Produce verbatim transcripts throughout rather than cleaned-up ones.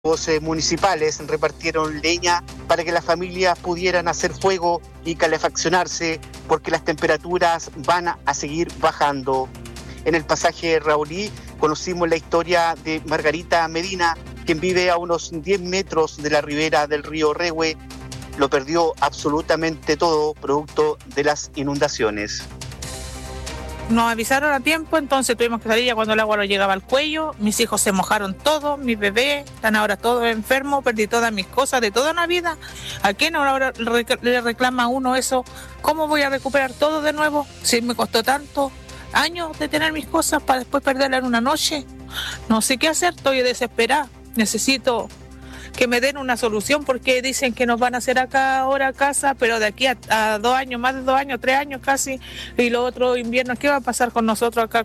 Los eh, municipales repartieron leña para que las familias pudieran hacer fuego y calefaccionarse, porque las temperaturas van a seguir bajando. En el pasaje Raulí conocimos la historia de Margarita Medina, quien vive a unos diez metros de la ribera del río Rehue. Lo perdió absolutamente todo producto de las inundaciones. Nos avisaron a tiempo, entonces tuvimos que salir ya cuando el agua nos llegaba al cuello. Mis hijos se mojaron todos, mis bebés están ahora todos enfermos, perdí todas mis cosas de toda una vida. ¿A quién ahora le reclama a uno eso? ¿Cómo voy a recuperar todo de nuevo si me costó tanto años de tener mis cosas para después perderlas en una noche? No sé qué hacer, estoy desesperada. Necesito que me den una solución, porque dicen que nos van a hacer acá ahora casa, pero de aquí a, a dos años, más de dos años, tres años casi, y los otros inviernos, ¿qué va a pasar con nosotros acá?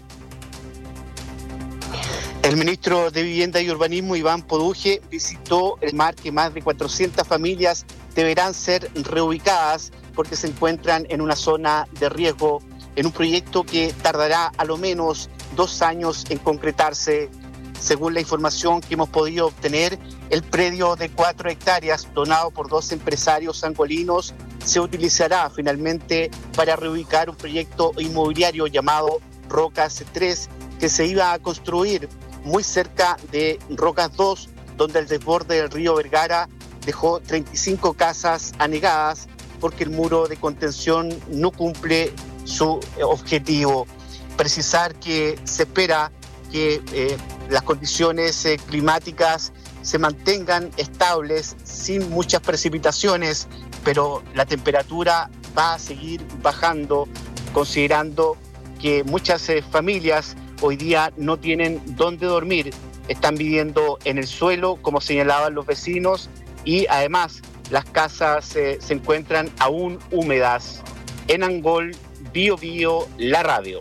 El ministro de Vivienda y Urbanismo, Iván Poduje, visitó el mar que más de cuatrocientas familias deberán ser reubicadas porque se encuentran en una zona de riesgo, en un proyecto que tardará a lo menos dos años en concretarse. Según la información que hemos podido obtener, el predio de cuatro hectáreas donado por dos empresarios angolinos se utilizará finalmente para reubicar un proyecto inmobiliario llamado Rocas tres, que se iba a construir muy cerca de Rocas dos, donde el desborde del río Vergara dejó treinta y cinco casas anegadas porque el muro de contención no cumple su objetivo. Precisar que se espera que eh, las condiciones eh, climáticas se mantengan estables sin muchas precipitaciones, pero la temperatura va a seguir bajando, considerando que muchas eh, familias hoy día no tienen dónde dormir, están viviendo en el suelo, como señalaban los vecinos, y además las casas eh, se encuentran aún húmedas. En Angol, Bio Bio, la radio.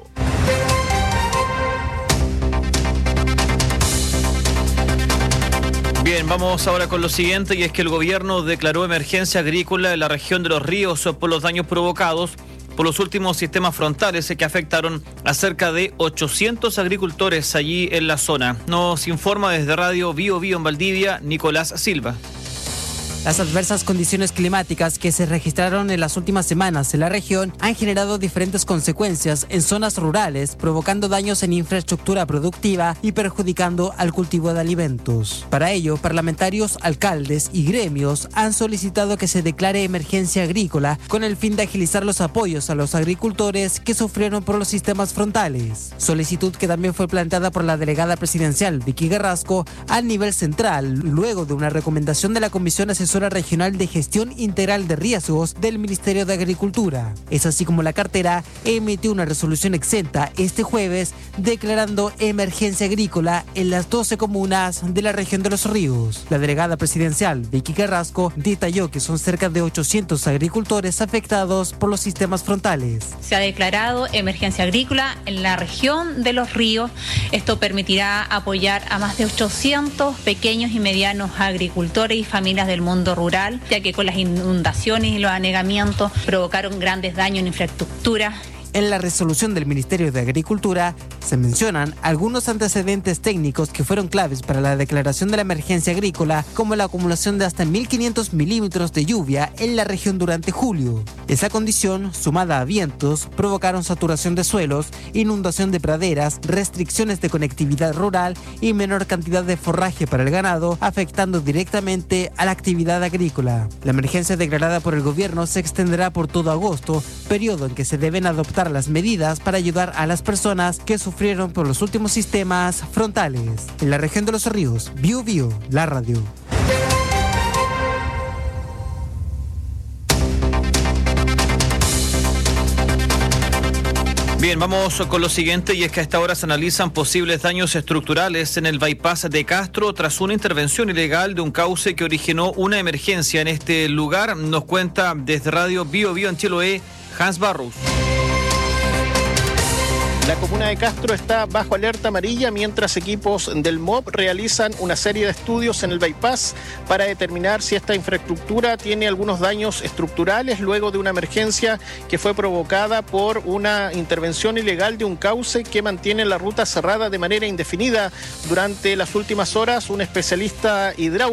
Bien, vamos ahora con lo siguiente, y es que el gobierno declaró emergencia agrícola en la región de Los Ríos por los daños provocados por los últimos sistemas frontales que afectaron a cerca de ochocientos agricultores allí en la zona. Nos informa desde Radio Bio Bio en Valdivia, Nicolás Silva. Las adversas condiciones climáticas que se registraron en las últimas semanas en la región han generado diferentes consecuencias en zonas rurales, provocando daños en infraestructura productiva y perjudicando al cultivo de alimentos. Para ello, parlamentarios, alcaldes y gremios han solicitado que se declare emergencia agrícola con el fin de agilizar los apoyos a los agricultores que sufrieron por los sistemas frontales. Solicitud que también fue planteada por la delegada presidencial Vicky Carrasco a nivel central, luego de una recomendación de la Comisión Asesora Regional de Gestión Integral de Riesgos del Ministerio de Agricultura. Es así como la cartera emitió una resolución exenta este jueves declarando emergencia agrícola en las doce comunas de la región de Los Ríos. La delegada presidencial Vicky Carrasco detalló que son cerca de ochocientos agricultores afectados por los sistemas frontales. Se ha declarado emergencia agrícola en la región de Los Ríos. Esto permitirá apoyar a más de ochocientos pequeños y medianos agricultores y familias del mundo rural, ya que con las inundaciones y los anegamientos provocaron grandes daños en infraestructura. En la resolución del Ministerio de Agricultura se mencionan algunos antecedentes técnicos que fueron claves para la declaración de la emergencia agrícola, como la acumulación de hasta mil quinientos milímetros de lluvia en la región durante julio. Esa condición, sumada a vientos, provocaron saturación de suelos, inundación de praderas, restricciones de conectividad rural y menor cantidad de forraje para el ganado, afectando directamente a la actividad agrícola. La emergencia declarada por el gobierno se extenderá por todo agosto, periodo en que se deben adoptar las medidas para ayudar a las personas que sufrieron por los últimos sistemas frontales. En la región de Los Ríos, Bio Bio, la radio. Bien, vamos con lo siguiente, y es que a esta hora se analizan posibles daños estructurales en el bypass de Castro tras una intervención ilegal de un cauce que originó una emergencia en este lugar. Nos cuenta desde Radio Bio Bio en Chiloé, Hans Barrus. La comuna de Castro está bajo alerta amarilla mientras equipos del M O B realizan una serie de estudios en el bypass para determinar si esta infraestructura tiene algunos daños estructurales luego de una emergencia que fue provocada por una intervención ilegal de un cauce que mantiene la ruta cerrada de manera indefinida. Durante las últimas horas, un especialista hidráulico